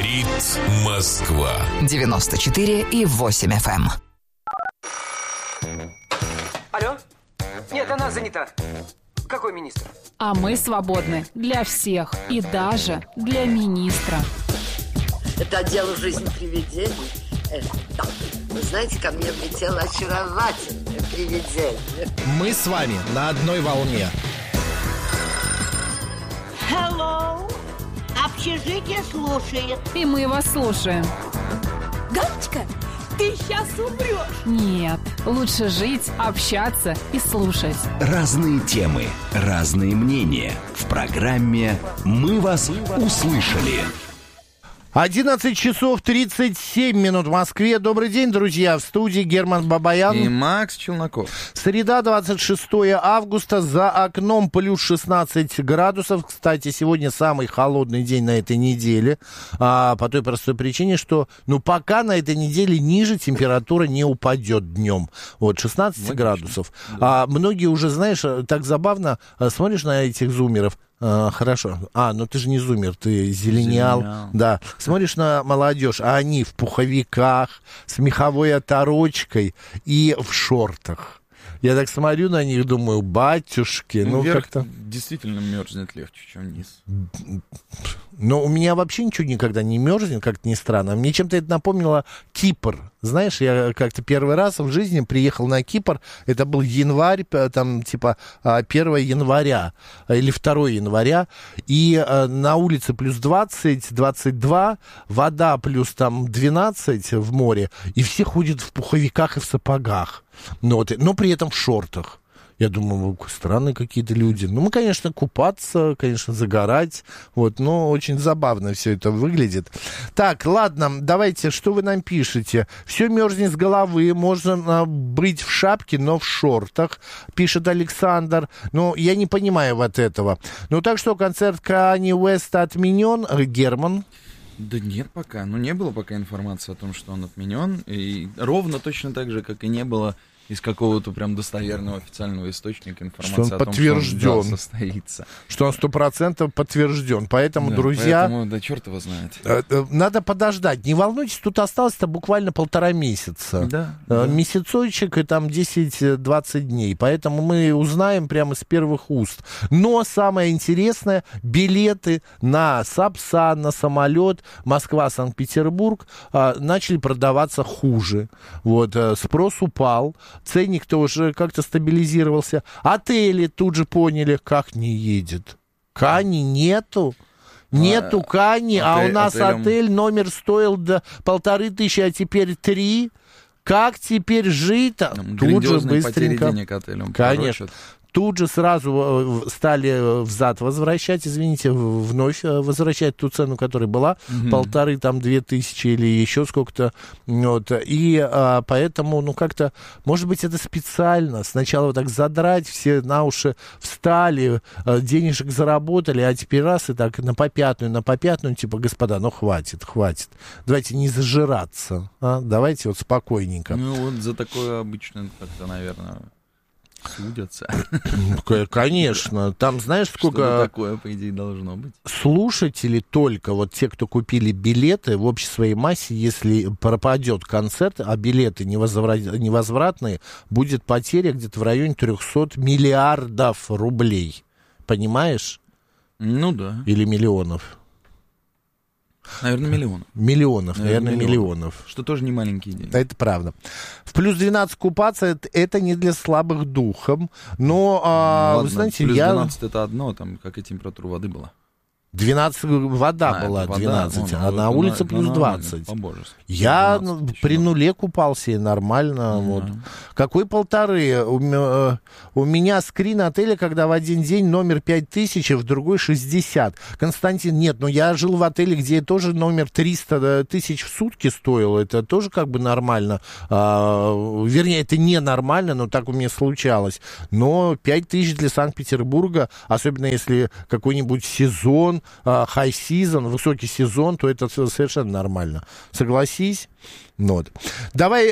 Говорит Москва. 94,8 FM. Алло? Нет, она занята. Какой министр? А мы свободны для всех и даже для министра. Это отдел жизни привидений. Да. Вы знаете, ко мне влетело очаровательное привидение. Мы с вами на одной волне. Hello. Общежитие слушает. И мы вас слушаем. Галочка, ты сейчас умрешь. Нет, лучше жить, общаться и слушать. Разные темы, разные мнения. В программе «Мы вас услышали». 11 часов 37 минут в Москве. Добрый день, друзья. В студии Герман Бабаян и Макс Челноков. Среда, 26 августа. За окном плюс 16 градусов. Кстати, сегодня самый холодный день на этой неделе. По той простой причине, что пока на этой неделе ниже температура не упадет днем. Вот, 16 Логично. Градусов. Да. Многие уже, знаешь, так забавно смотришь на этих зумеров. Хорошо. Ты же не зумер, ты зеленял. Да. Смотришь на молодежь, а они в пуховиках, с меховой оторочкой и в шортах. Я так смотрю на них, думаю, батюшки, вверх как-то... действительно мерзнет легче, чем вниз. Но у меня вообще ничего никогда не мерзнет, как-то ни странно. Мне чем-то это напомнило Кипр. Знаешь, я как-то первый раз в жизни приехал на Кипр. Это был январь, 1 января или 2 января. И на улице плюс 20, 22, вода плюс 12 в море. И все ходят в пуховиках и в сапогах. Но при этом в шортах. Я думаю, странные какие-то люди. Мы, конечно, купаться, конечно, загорать. Но очень забавно все это выглядит. Так, ладно, давайте, что вы нам пишете? Все мерзнет с головы, можно быть в шапке, но в шортах, пишет Александр. Я не понимаю вот этого. Так что, концерт Канье Уэста отменен, Герман? Да нет пока. Не было пока информации о том, что он отменен. И ровно точно так же, как и не было из какого-то прям достоверного официального источника информации о том, что он состоится. Что он 100% подтвержден. Поэтому, друзья... Да черт его знает. Надо подождать. Не волнуйтесь, тут осталось-то буквально 1,5 месяца. Да. Месяцочек и там 10-20 дней. Поэтому мы узнаем прямо с первых уст. Но самое интересное, билеты на Сапсан, на самолет Москва-Санкт-Петербург начали продаваться хуже. Спрос упал. Ценник тоже как-то стабилизировался. Отели тут же поняли, как не едет. Кани нету. Нету Кани, у нас отель номер стоил 1500, а теперь 3. Как теперь жить-то? Тут же быстренько. Денег отелям конечно. Тут же сразу стали взад возвращать, вновь возвращать ту цену, которая была, 1500-2000 или еще сколько-то. И поэтому, как-то, может быть, это специально. Сначала так задрать, все на уши встали, денежек заработали, а теперь раз и так на попятную, господа, хватит. Давайте не зажираться, давайте спокойненько. За такое обычно как-то, наверное... судятся. Конечно. Там, знаешь, сколько... Что такое, по идее, должно быть. Слушатели только, те, кто купили билеты, в общей своей массе, если пропадет концерт, а билеты невозвратные, будет потеря где-то в районе 300 миллиардов рублей. Понимаешь? Да. Или миллионов. Наверное, миллионов. Что тоже не маленькие деньги. Это правда. В плюс 12 купаться это не для слабых духом. Но, ладно, вы знаете, плюс 12 это одно, там какая температура воды была. 12 вода была, 12, а на улице плюс 20. Я при нуле купался, и нормально. Какой 1,5? У меня скрин отеля, когда в один день номер 5000, в другой 60. Константин, нет, я жил в отеле, где тоже номер 300 тысяч в сутки стоил. Это тоже как бы нормально. Вернее, это не нормально, но так у меня случалось. Но 5000 для Санкт-Петербурга, особенно если какой-нибудь сезон, high season, высокий сезон, то это совершенно нормально. Согласись? Вот. Давай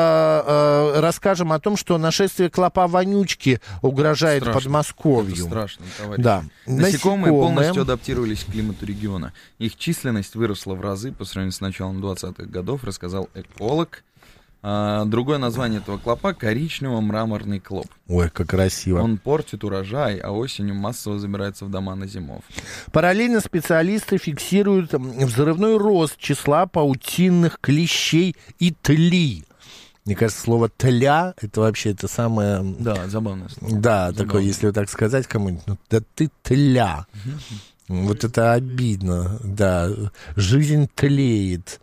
расскажем о том, что нашествие клопа-вонючки угрожает Подмосковью. Это страшно, товарищи. Да. Насекомые полностью адаптировались к климату региона. Их численность выросла в разы по сравнению с началом 20-х годов, рассказал эколог. Другое название этого клопа — коричнево-мраморный клоп. Ой, как красиво. Он портит урожай, а осенью массово забирается в дома на зимовку. Параллельно специалисты фиксируют взрывной рост числа паутинных клещей и тли. Мне кажется, слово «тля» — это вообще это самое... Да, забавное слово. Да, забавное. Такое, если вот так сказать кому-нибудь, ну, да ты тля. Вот это обидно, да. Жизнь тлеет.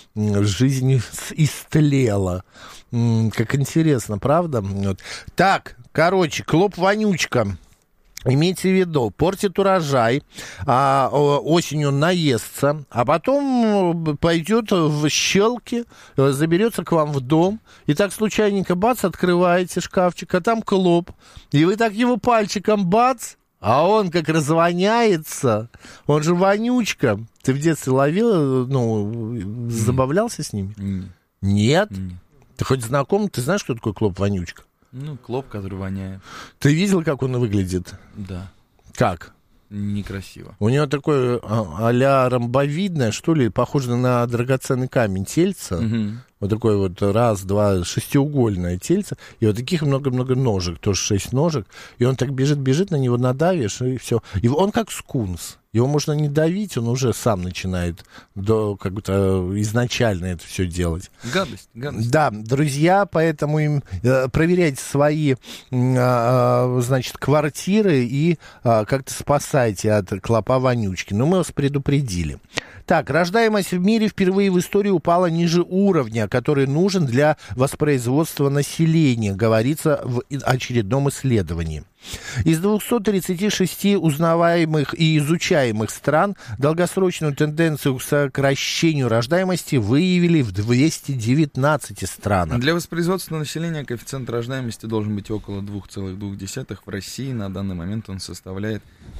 Жизнь истлела. Как интересно, правда? Вот. Так, короче, клоп-вонючка. Имейте в виду, портит урожай, осенью наестся, а потом пойдет в щелки, заберется к вам в дом, и так случайненько, бац, открываете шкафчик, а там клоп, и вы так его пальчиком, бац, а он как развоняется, он же вонючка. Ты в детстве ловил, ну, забавлялся с ними? Нет? Ты хоть знаком, ты знаешь, что такое клоп-вонючка? Ну, клоп, который воняет. Ты видел, как он выглядит? Да. Как? Некрасиво. У него такое а-ля ромбовидное, что ли, похоже на драгоценный камень тельце. Вот такое вот раз, два, шестиугольное тельце. И вот таких много-много ножек, тоже 6 ножек. И он так бежит, на него надавишь, и все. И он как скунс. Его можно не давить, он уже сам начинает как-то изначально это все делать. Гадость. Да, друзья, поэтому проверяйте свои, значит, квартиры и как-то спасайте от клопа-вонючки. Но мы вас предупредили. Так, рождаемость в мире впервые в истории упала ниже уровня, который нужен для воспроизводства населения, говорится в очередном исследовании. Из 236 узнаваемых и изучаемых стран долгосрочную тенденцию к сокращению рождаемости выявили в 219 странах. Для воспроизводства населения коэффициент рождаемости должен быть около 2,2. В России на данный момент он составляет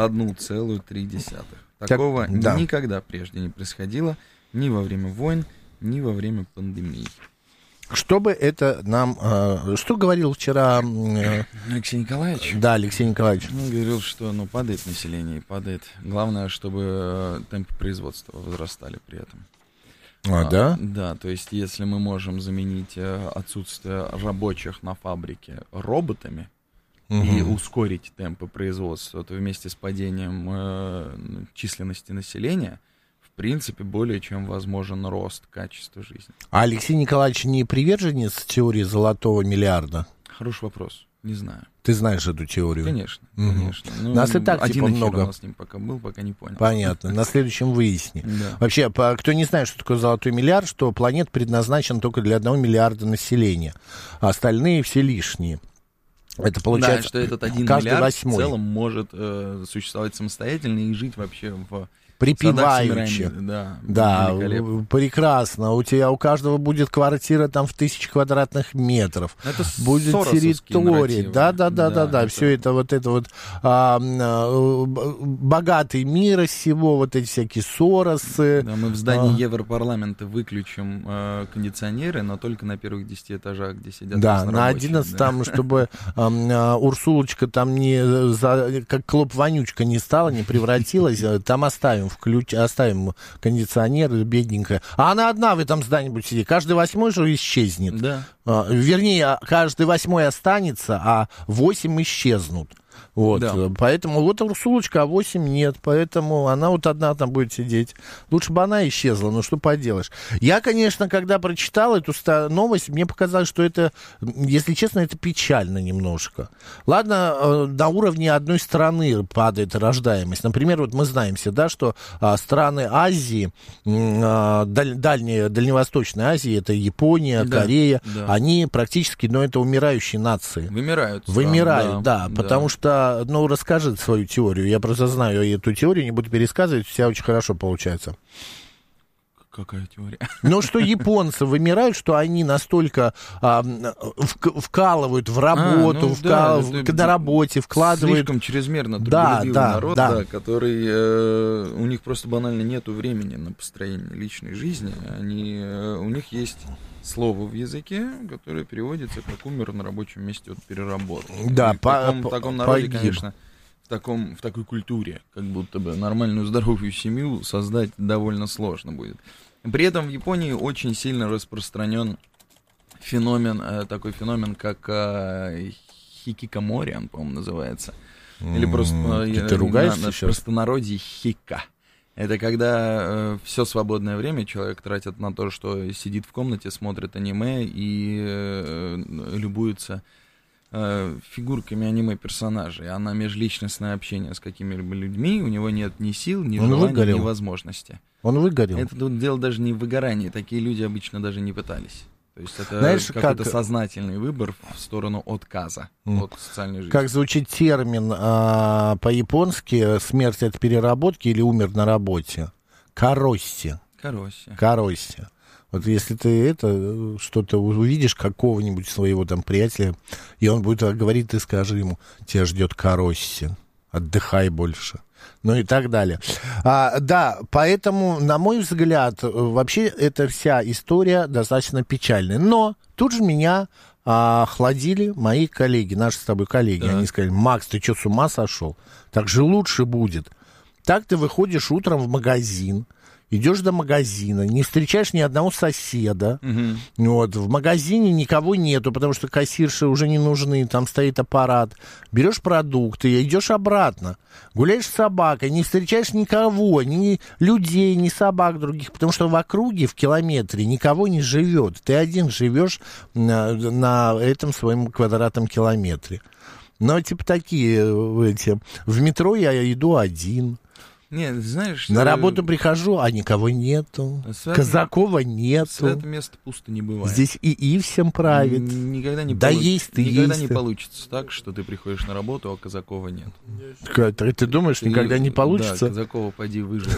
1,3. Такого никогда прежде не происходило ни во время войн, ни во время пандемии. Чтобы это нам... что говорил вчера... Алексей Николаевич? Да, Алексей Николаевич. Он говорил, что падает население и падает. Главное, чтобы темпы производства возрастали при этом. Да? Да, то есть если мы можем заменить отсутствие рабочих на фабрике роботами, и ускорить темпы производства, то вместе с падением численности населения, в принципе, более чем возможен рост качества жизни. А Алексей Николаевич не приверженец теории золотого миллиарда? Хороший вопрос, не знаю. Ты знаешь эту теорию? Конечно, конечно. Ну, нас и так один много. у нас с ним пока был, пока не понял. Понятно, на следующем выясни. Да. Вообще, кто не знает, что такое золотой миллиард, что планета предназначена только для 1 миллиарда населения, а остальные все лишние. Это получается, да, что этот 1 миллиард 8 в целом может существовать самостоятельно и жить вообще в припеваючи. Да, прекрасно. У каждого будет квартира там в 1000 квадратных метров. Это будет территория. Да. Все это вот богатый мир сего, вот эти всякие Соросы. Да, мы в здании Европарламента выключим кондиционеры, но только на первых 10 этажах, где сидят. Да, на 11 там, чтобы Урсулочка там не как клоп-вонючка не стала, не превратилась, там оставим кондиционер, бедненькая. А она одна в этом здании будет сидеть. Каждый 8 же исчезнет. Да. Вернее, каждый 8 останется, а 8 исчезнут. Вот, да. Поэтому вот Урсулочка, а 8 нет, поэтому она вот одна там будет сидеть. Лучше бы она исчезла, но что поделаешь. Я, конечно, когда прочитал эту новость, мне показалось, что это, если честно, это печально немножко. Ладно, на уровне одной страны падает рождаемость. Например, вот мы знаем все, да, что страны Азии, Дальневосточной Азии, это Япония, Корея, они практически, это умирающие нации. Вымирают, да, потому что расскажи свою теорию. Я просто знаю эту теорию, не буду пересказывать, у тебя очень хорошо получается. Какая теория? Ну, что японцы вымирают, что они настолько вкалывают в работу, на работе, вкладывают... Слишком чрезмерно трудолюбивый народ, да, который... у них просто банально нету времени на построение личной жизни. У них есть слово в языке, которое переводится как «умер на рабочем месте от переработки». Да, в таком народе, конечно... В такой культуре, как будто бы нормальную здоровую семью создать довольно сложно будет. При этом в Японии очень сильно распространен такой феномен, как хикикамори, он, по-моему, называется. Или просто ты ругаешься сейчас? В простонародье хика. Это когда все свободное время человек тратит на то, что сидит в комнате, смотрит аниме и любуется фигурками аниме-персонажей, а на межличностное общение с какими-либо людьми у него нет ни сил, ни желания, ни возможности. Он выгорел. Это тут дело даже не в выгорании, такие люди обычно даже не пытались. То есть это какой-то сознательный выбор в сторону отказа от социальной жизни. Как звучит термин по-японски «смерть от переработки» или «умер на работе»? Каросси. Каросси. Вот если ты что-то увидишь, какого-нибудь своего там приятеля, и он будет говорить, ты скажи ему, тебя ждет каросси, отдыхай больше. Ну и так далее. Да, поэтому, на мой взгляд, вообще эта вся история достаточно печальная. Но тут же меня охладили мои коллеги, наши с тобой коллеги. Да. Они сказали: Макс, ты что, с ума сошел? Так же лучше будет. Так ты выходишь утром в магазин, идешь до магазина, не встречаешь ни одного соседа. Вот, в магазине никого нету, потому что кассирши уже не нужны, там стоит аппарат. Берешь продукты, идешь обратно. Гуляешь с собакой, не встречаешь никого, ни людей, ни собак других, потому что в округе, в километре никого не живет. Ты один живешь на этом своем квадратном километре. Но типа такие в метро я иду один. Нет, знаешь... На работу прихожу, а никого нету. Казакова нету. Свято место пусто не бывает. Здесь ИИ всем правит. Никогда не получится так, что ты приходишь на работу, а Казакова нет. Ты думаешь, никогда не получится? Да, Казакова поди выживет.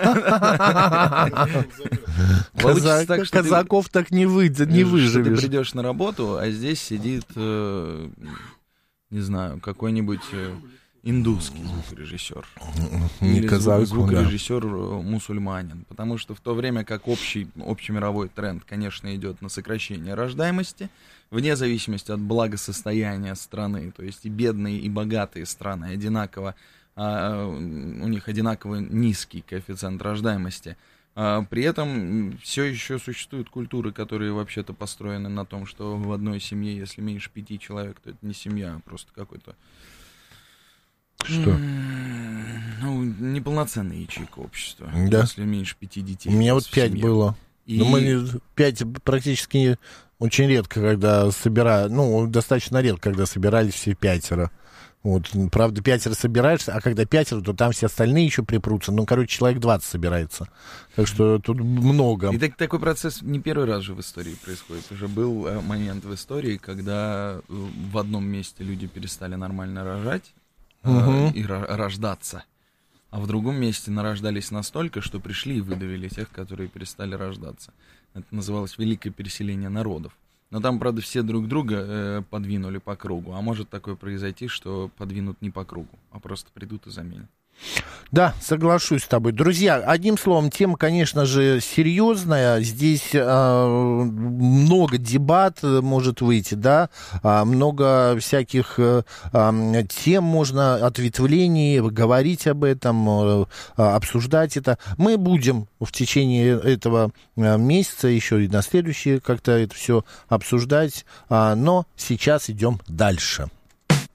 Казаков так не выживешь. Ты придешь на работу, а здесь сидит, не знаю, какой-нибудь... индусский звукорежиссер. Или звукорежиссер мусульманин. Потому что в то время как общемировой тренд, конечно, идет на сокращение рождаемости, вне зависимости от благосостояния страны, то есть и бедные, и богатые страны одинаково, у них одинаково низкий коэффициент рождаемости. При этом все еще существуют культуры, которые вообще-то построены на том, что в одной семье, если меньше 5 человек, то это не семья, а просто какой-то... Что? Ну, неполноценная ячейка общества. Да? Если меньше 5 детей. У меня вот 5 было. И... Но мы 5 практически очень редко, когда собирали. Ну, достаточно редко, когда собирались все 5. Вот, правда, 5 собираешься, а когда 5, то там все остальные еще припрутся. Ну, короче, человек 20 собирается. Так что тут много. И такой процесс не первый раз же в истории происходит. Уже был момент в истории, когда в одном месте люди перестали нормально рожать. И рождаться. А в другом месте нарождались настолько, что пришли и выдавили тех, которые перестали рождаться. Это называлось великое переселение народов. Но там, правда, все друг друга подвинули по кругу. А может такое произойти, что подвинут не по кругу, а просто придут и заменят. Да, соглашусь с тобой. Друзья, одним словом, тема, конечно же, серьезная. Здесь много дебат может выйти, да, много всяких тем можно, ответвлений, говорить об этом, обсуждать это. Мы будем в течение этого месяца, еще и на следующий, как-то это все обсуждать, но сейчас идем дальше.